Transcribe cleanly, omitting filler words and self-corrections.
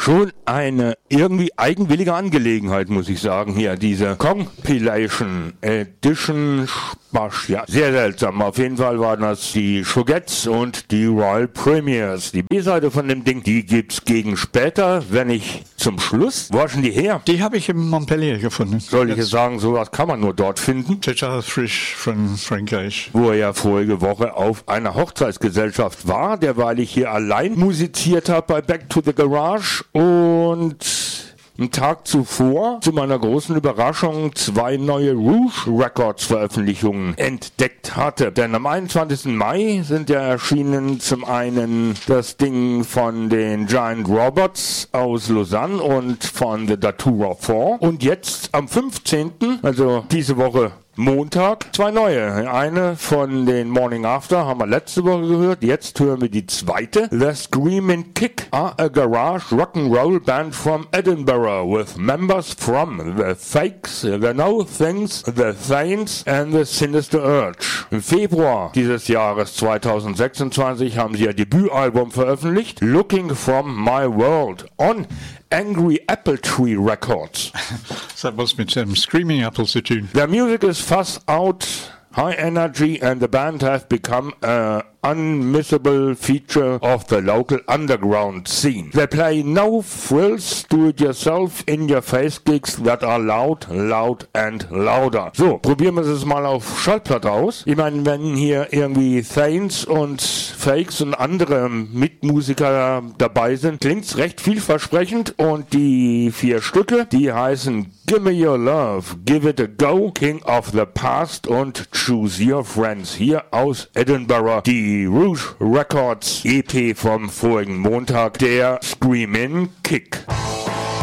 Schon eine irgendwie eigenwillige Angelegenheit, muss ich sagen, hier, diese Compilation Edition Spaß. Ja, sehr seltsam. Auf jeden Fall waren das die Shugettes und die Royal Premiers. Die B-Seite von dem Ding, die gibt's gegen später, wenn ich zum Schluss. Wo hast du die her? Die habe ich in Montpellier gefunden. Soll ich jetzt sagen, sowas kann man nur dort finden? Total frisch von Frankreich. Wo er ja vorige Woche auf einer Hochzeitsgesellschaft war, derweil ich hier allein musiziert habe bei Back to the Garage und einen Tag zuvor zu meiner großen Überraschung 2 neue Rouge Records Veröffentlichungen entdeckt hatte. Denn am 21. Mai sind ja erschienen zum einen das Ding von den Giant Robots aus Lausanne und von The Datura 4 und jetzt am 15., also diese Woche Montag, 2 neue. Eine von den Morning After haben wir letzte Woche gehört. Jetzt hören wir die zweite. The Screaming Kick are a garage rock'n'roll band from Edinburgh with members from The Fakes, The No Things, The Thanes and The Sinister Urge. Im Februar dieses Jahres 2026 haben sie ihr Debütalbum veröffentlicht. Looking from My World on Angry Apple Tree Records. Das hat was mit Screaming Apples zu tun. Their music is fuzz out, high energy, and the band have become a unmissable feature of the local underground scene. They play no frills, do-it-yourself, in-your-face gigs that are loud, loud and louder. So, probieren wir es mal auf Schallplatte aus. Ich meine, wenn hier irgendwie Thanes und Fakes und andere Mitmusiker dabei sind, klingt's recht vielversprechend und die 4 Stücke, die heißen Gimme Your Love, Give It a Go, King of the Past und Choose Your Friends. Hier aus Edinburgh, die Rouge Records EP vom vorigen Montag, der Screamin' Kick.